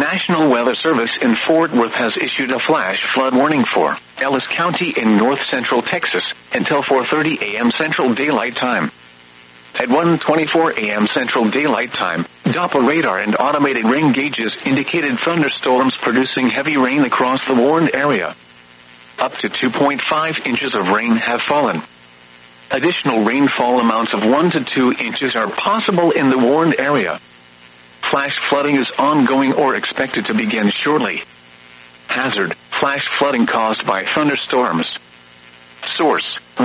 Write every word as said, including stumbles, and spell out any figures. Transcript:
National Weather Service in Fort Worth has issued a flash flood warning for Ellis County in north central Texas until four thirty a.m. Central Daylight Time. At one twenty-four a.m. Central Daylight Time, Doppler radar and automated rain gauges indicated thunderstorms producing heavy rain across the warned area. Up to two point five inches of rain have fallen. Additional rainfall amounts of one to two inches are possible in the warned area. Flash flooding is ongoing or expected to begin shortly. Hazard: flash flooding caused by thunderstorms. Source: